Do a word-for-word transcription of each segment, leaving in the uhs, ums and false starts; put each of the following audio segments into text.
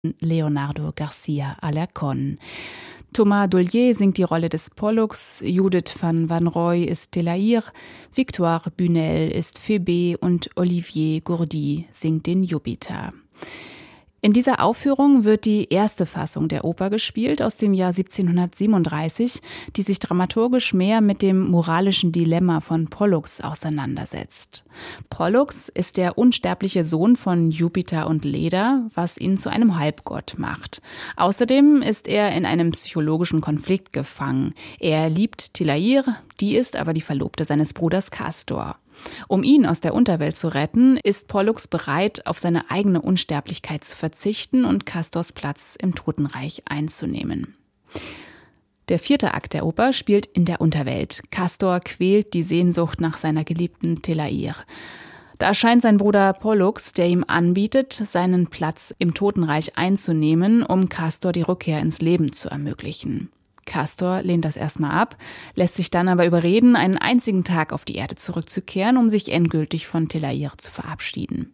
Leonardo Garcia Alarcón. Thomas Dollier singt die Rolle des Pollux, Judith van Wanrooij ist Telaïr, Victoire Bunel ist Phébé und Olivier Gourdy singt den Jupiter. In dieser Aufführung wird die erste Fassung der Oper gespielt aus dem Jahr siebzehnhundertsiebenunddreißig, die sich dramaturgisch mehr mit dem moralischen Dilemma von Pollux auseinandersetzt. Pollux ist der unsterbliche Sohn von Jupiter und Leda, was ihn zu einem Halbgott macht. Außerdem ist er in einem psychologischen Konflikt gefangen. Er liebt Telaïr, die ist aber die Verlobte seines Bruders Castor. Um ihn aus der Unterwelt zu retten, ist Pollux bereit, auf seine eigene Unsterblichkeit zu verzichten und Castors Platz im Totenreich einzunehmen. Der vierte Akt der Oper spielt in der Unterwelt. Castor quält die Sehnsucht nach seiner geliebten Telaïr. Da erscheint sein Bruder Pollux, der ihm anbietet, seinen Platz im Totenreich einzunehmen, um Castor die Rückkehr ins Leben zu ermöglichen. Castor lehnt das erstmal ab, lässt sich dann aber überreden, einen einzigen Tag auf die Erde zurückzukehren, um sich endgültig von Telaïr zu verabschieden.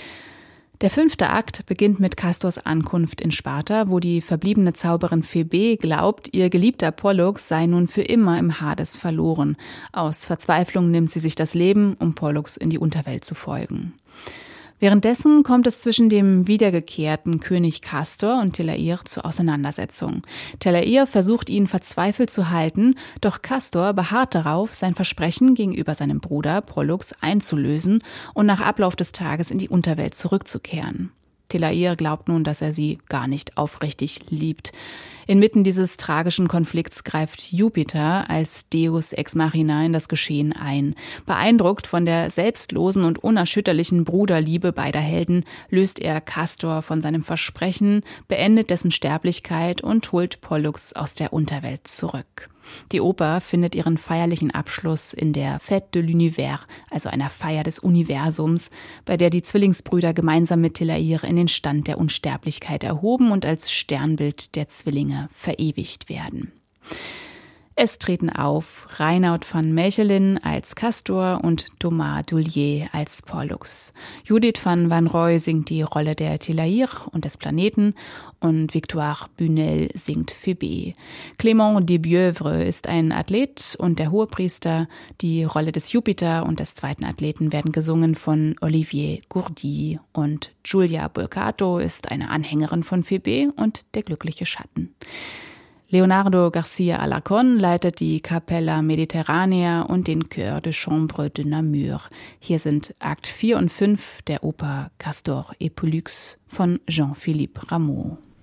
Der fünfte Akt beginnt mit Castors Ankunft in Sparta, wo die verbliebene Zauberin Phébé glaubt, ihr geliebter Pollux sei nun für immer im Hades verloren. Aus Verzweiflung nimmt sie sich das Leben, um Pollux in die Unterwelt zu folgen. Währenddessen kommt es zwischen dem wiedergekehrten König Castor und Telaïr zur Auseinandersetzung. Telaïr versucht ihn verzweifelt zu halten, doch Castor beharrt darauf, sein Versprechen gegenüber seinem Bruder Pollux einzulösen und nach Ablauf des Tages in die Unterwelt zurückzukehren. Telaïr glaubt nun, dass er sie gar nicht aufrichtig liebt. Inmitten dieses tragischen Konflikts greift Jupiter als Deus ex machina in das Geschehen ein. Beeindruckt von der selbstlosen und unerschütterlichen Bruderliebe beider Helden löst er Castor von seinem Versprechen, beendet dessen Sterblichkeit und holt Pollux aus der Unterwelt zurück. Die Oper findet ihren feierlichen Abschluss in der Fête de l'Univers, also einer Feier des Universums, bei der die Zwillingsbrüder gemeinsam mit Telaïr in den Stand der Unsterblichkeit erhoben und als Sternbild der Zwillinge verewigt werden. Es treten auf Reinoud van Mechelen als Castor und Thomas Dollier als Pollux. Judith van Wanrooij singt die Rolle der Telaïr und des Planeten und Victoire Bunel singt Phébé. Clément de Bieuvre ist ein Athlet und der Hohepriester. Die Rolle des Jupiter und des zweiten Athleten werden gesungen von Olivier Gourdy und Giulia Bolcato ist eine Anhängerin von Phébé und der glückliche Schatten. Leonardo Garcia Alarcón leitet die Capella Mediterranea und den Chœur de Chambre de Namur. Hier sind Akt vier und fünf der Oper Castor et Pollux von Jean-Philippe Rameau.